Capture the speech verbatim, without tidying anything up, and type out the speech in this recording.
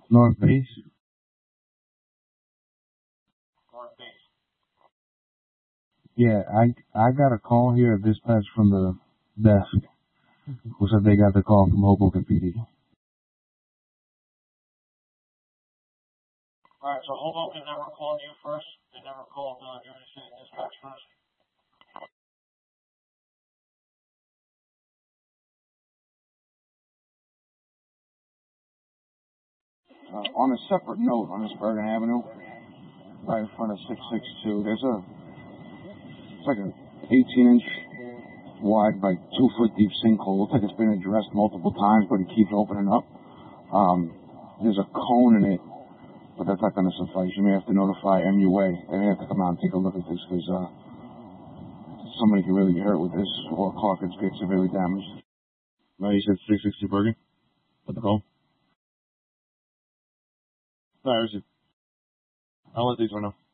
North Base? North Base. Yeah, I I got a call here at dispatch from the desk who said they got the call from Hoboken P D. Alright, so Hoboken never called you first? They never called uh, Jersey City Dispatch first? Uh, on a separate note, on this Bergen Avenue, right in front of six six two, there's a, it's like an eighteen inch wide by two foot deep sinkhole. Looks like it's been addressed multiple times, but it keeps opening up. Um, there's a cone in it, but that's not going to suffice. You may have to notify M U A. They may have to come out and take a look at this because uh, somebody could really get hurt with this, or a car could get severely damaged. No, you said six sixty Bergen? What the call? No, I received. I'll let these one know.